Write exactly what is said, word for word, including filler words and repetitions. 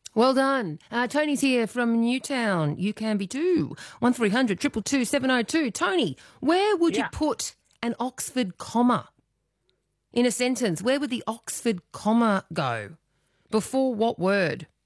Well done. Uh, Tony's here from Newtown. You can be too. one three hundred two two two seven oh two. Tony, where would you Yeah. put an Oxford comma in a sentence? Where would the Oxford comma go? Before what word?